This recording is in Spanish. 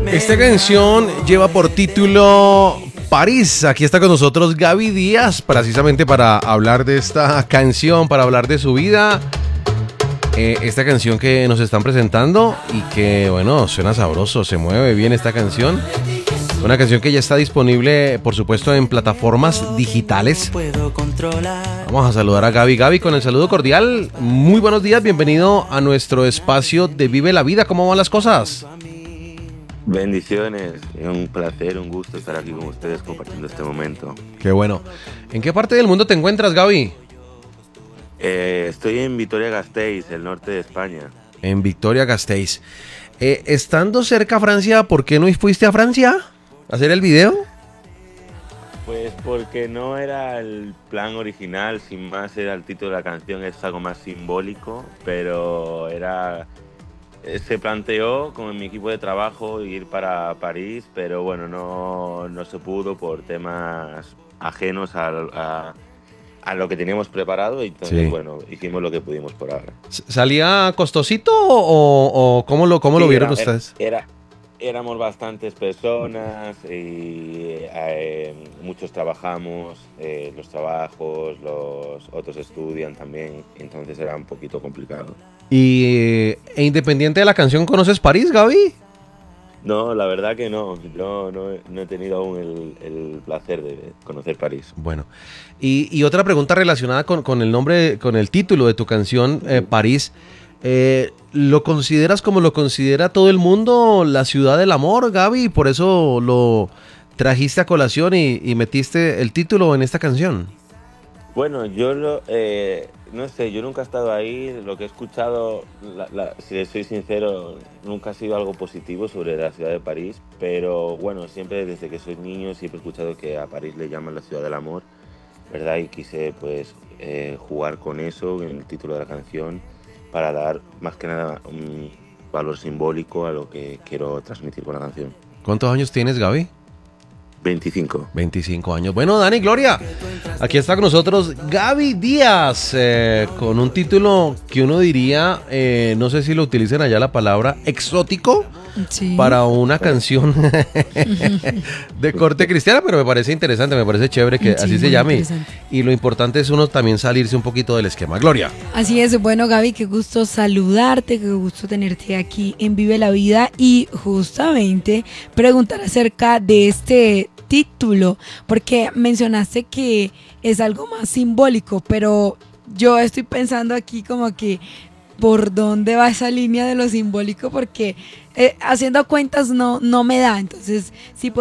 Esta canción lleva por título París. Aquí está con nosotros Gaby Díaz, precisamente para hablar de esta canción, para hablar de su vida. Esta canción que nos están presentando y que, bueno, suena sabroso, se mueve bien esta canción. Una canción que ya está disponible, por supuesto, en plataformas digitales. Vamos a saludar a Gaby. Gaby, con el saludo cordial, muy buenos días, bienvenido a nuestro espacio de Vive la Vida. ¿Cómo van las cosas? Bendiciones, un placer, un gusto estar aquí con ustedes compartiendo este momento. Qué bueno. ¿En qué parte del mundo te encuentras, Gaby? Estoy en Vitoria-Gasteiz, el norte de España. En Vitoria-Gasteiz. Estando cerca a Francia, ¿por qué no fuiste a Francia a hacer el video? Pues porque no era el plan original, sin más era el título de la canción, es algo más simbólico, pero se planteó con mi equipo de trabajo ir para París, pero bueno, no se pudo por temas ajenos a lo que teníamos preparado y entonces, Sí. bueno, hicimos lo que pudimos por ahora. ¿Salía costosito o cómo lo vieron ustedes? Éramos bastantes personas y muchos trabajamos, los trabajos, los otros estudian también, entonces era un poquito complicado. E independiente de la canción, ¿conoces París, Gaby? No, la verdad que no. Yo no he tenido aún el placer de conocer París. Bueno, y otra pregunta relacionada con el nombre, con el título de tu canción, París. ¿Lo consideras como lo considera todo el mundo, la ciudad del amor, Gaby? Y por eso lo trajiste a colación y metiste el título en esta canción. Bueno, no sé, yo nunca he estado ahí. Lo que he escuchado, si les soy sincero, nunca ha sido algo positivo sobre la ciudad de París. Pero bueno, siempre desde que soy niño siempre he escuchado que a París le llaman la ciudad del amor, ¿verdad? Y quise pues jugar con eso en el título de la canción para dar más que nada un valor simbólico a lo que quiero transmitir con la canción. ¿Cuántos años tienes, Gaby? 25. 25 años. Bueno, Dani, Gloria, aquí está con nosotros Gaby Díaz, con un título que uno diría, no sé si lo utilizan allá la palabra exótico, sí, para una canción de corte cristiana, pero me parece interesante, me parece chévere que sí, así se llame. Y lo importante es uno también salirse un poquito del esquema. Gloria. Así es, bueno, Gaby, qué gusto saludarte, qué gusto tenerte aquí en Vive la Vida y justamente preguntar acerca de este título, porque mencionaste que es algo más simbólico, pero yo estoy pensando aquí como que por dónde va esa línea de lo simbólico, porque haciendo cuentas no me da, entonces sí